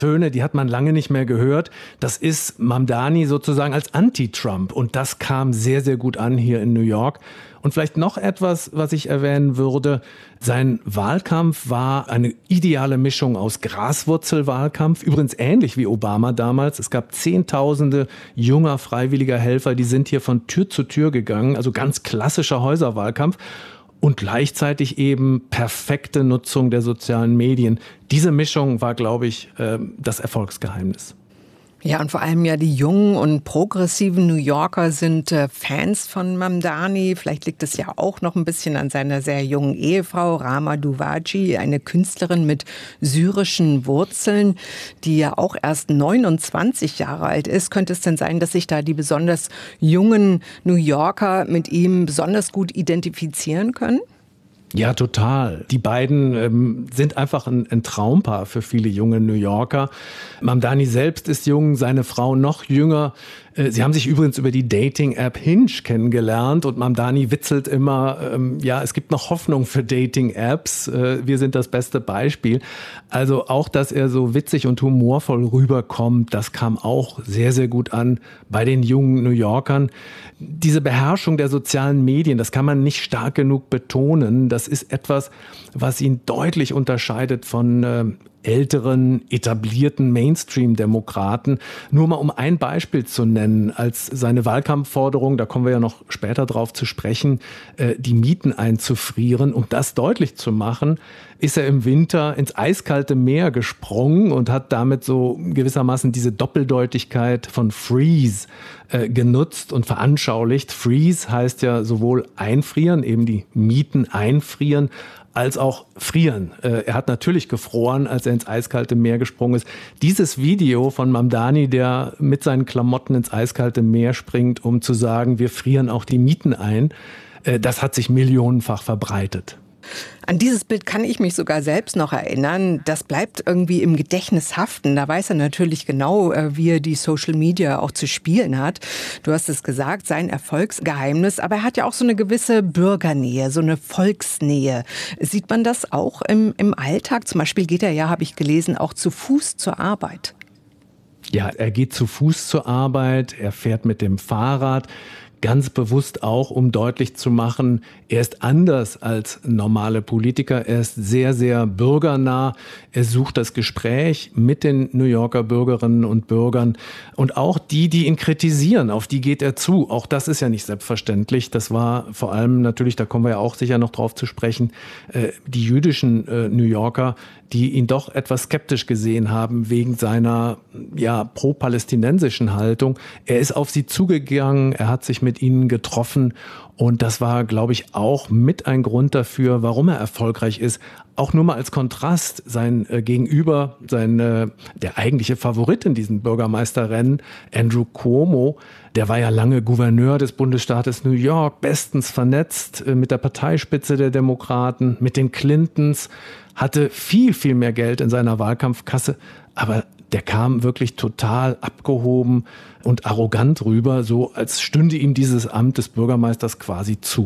Töne, die hat man lange nicht mehr gehört. Das ist Mamdani sozusagen als Anti-Trump. Und das kam sehr, sehr gut an hier in New York. Und vielleicht noch etwas, was ich erwähnen würde. Sein Wahlkampf war eine ideale Mischung aus Graswurzelwahlkampf, übrigens ähnlich wie Obama damals. Es gab Zehntausende junger freiwilliger Helfer, die sind hier von Tür zu Tür gegangen, also ganz klassischer Häuserwahlkampf. Und gleichzeitig eben perfekte Nutzung der sozialen Medien. Diese Mischung war, glaube ich, das Erfolgsgeheimnis. Ja, und vor allem ja die jungen und progressiven New Yorker sind Fans von Mamdani. Vielleicht liegt es ja auch noch ein bisschen an seiner sehr jungen Ehefrau Rama Douvaji, eine Künstlerin mit syrischen Wurzeln, die ja auch erst 29 Jahre alt ist. Könnte es denn sein, dass sich da die besonders jungen New Yorker mit ihm besonders gut identifizieren können? Ja, total. Die beiden sind einfach ein Traumpaar für viele junge New Yorker. Mamdani selbst ist jung, seine Frau noch jünger. Sie haben sich übrigens über die Dating-App Hinge kennengelernt und Mamdani witzelt immer, ja, es gibt noch Hoffnung für Dating-Apps. Wir sind das beste Beispiel. Also auch, dass er so witzig und humorvoll rüberkommt, das kam auch sehr, sehr gut an bei den jungen New Yorkern. Diese Beherrschung der sozialen Medien, das kann man nicht stark genug betonen. Das ist etwas, was ihn deutlich unterscheidet von älteren, etablierten Mainstream-Demokraten. Nur mal um ein Beispiel zu nennen, als seine Wahlkampfforderung, da kommen wir ja noch später drauf zu sprechen, die Mieten einzufrieren, um das deutlich zu machen, ist er im Winter ins eiskalte Meer gesprungen und hat damit so gewissermaßen diese Doppeldeutigkeit von Freeze genutzt und veranschaulicht. Freeze heißt ja sowohl einfrieren, eben die Mieten einfrieren, als auch frieren. Er hat natürlich gefroren, als er ins eiskalte Meer gesprungen ist. Dieses Video von Mamdani, der mit seinen Klamotten ins eiskalte Meer springt, um zu sagen, wir frieren auch die Mieten ein, das hat sich millionenfach verbreitet. An dieses Bild kann ich mich sogar selbst noch erinnern. Das bleibt irgendwie im Gedächtnis haften. Da weiß er natürlich genau, wie er die Social Media auch zu spielen hat. Du hast es gesagt, sein Erfolgsgeheimnis. Aber er hat ja auch so eine gewisse Bürgernähe, so eine Volksnähe. Sieht man das auch im Alltag? Zum Beispiel geht er ja, habe ich gelesen, auch zu Fuß zur Arbeit. Ja, er geht zu Fuß zur Arbeit, er fährt mit dem Fahrrad. Ganz bewusst auch, um deutlich zu machen, er ist anders als normale Politiker. Er ist sehr, sehr bürgernah. Er sucht das Gespräch mit den New Yorker Bürgerinnen und Bürgern. Und auch die ihn kritisieren, auf die geht er zu. Auch das ist ja nicht selbstverständlich. Das war vor allem natürlich, da kommen wir ja auch sicher noch drauf zu sprechen, die jüdischen New Yorker, die ihn doch etwas skeptisch gesehen haben wegen seiner pro-palästinensischen Haltung. Er ist auf sie zugegangen, er hat sich mit ihnen getroffen und das war, glaube ich, auch mit ein Grund dafür, warum er erfolgreich ist. Auch nur mal als Kontrast, sein Gegenüber, der eigentliche Favorit in diesen Bürgermeisterrennen, Andrew Cuomo, der war ja lange Gouverneur des Bundesstaates New York, bestens vernetzt mit der Parteispitze der Demokraten, mit den Clintons, hatte viel, viel mehr Geld in seiner Wahlkampfkasse, aber der kam wirklich total abgehoben und arrogant rüber, so als stünde ihm dieses Amt des Bürgermeisters quasi zu.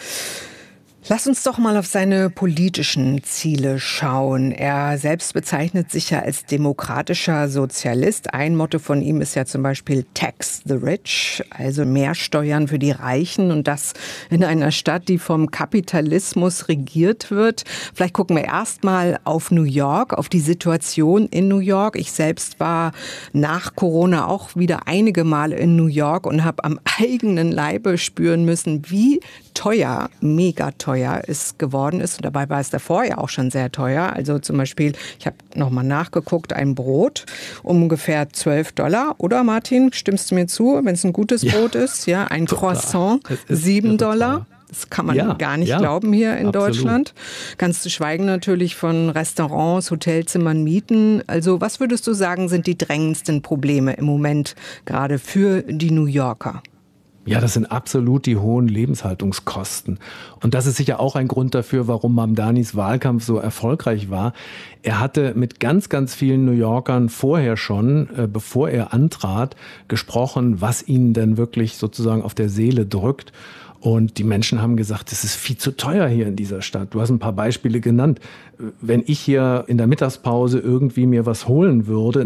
Lass uns doch mal auf seine politischen Ziele schauen. Er selbst bezeichnet sich ja als demokratischer Sozialist. Ein Motto von ihm ist ja zum Beispiel Tax the Rich, also mehr Steuern für die Reichen und das in einer Stadt, die vom Kapitalismus regiert wird. Vielleicht gucken wir erst mal auf New York, auf die Situation in New York. Ich selbst war nach Corona auch wieder einige Male in New York und habe am eigenen Leibe spüren müssen, wie teuer, mega teuer es geworden ist. Und dabei war es davor ja auch schon sehr teuer. Also zum Beispiel, ich habe nochmal nachgeguckt, ein Brot um ungefähr $12. Oder Martin, stimmst du mir zu, wenn es ein gutes Brot ist? Ja, ein Croissant, $7. Das kann man gar nicht glauben hier in Deutschland. Ganz zu schweigen natürlich von Restaurants, Hotelzimmern, Mieten. Also was würdest du sagen, sind die drängendsten Probleme im Moment gerade für die New Yorker? Ja, das sind absolut die hohen Lebenshaltungskosten. Und das ist sicher auch ein Grund dafür, warum Mamdanis Wahlkampf so erfolgreich war. Er hatte mit ganz, ganz vielen New Yorkern vorher schon, bevor er antrat, gesprochen, was ihnen denn wirklich sozusagen auf der Seele drückt. Und die Menschen haben gesagt, es ist viel zu teuer hier in dieser Stadt. Du hast ein paar Beispiele genannt. Wenn ich hier in der Mittagspause irgendwie mir was holen würde,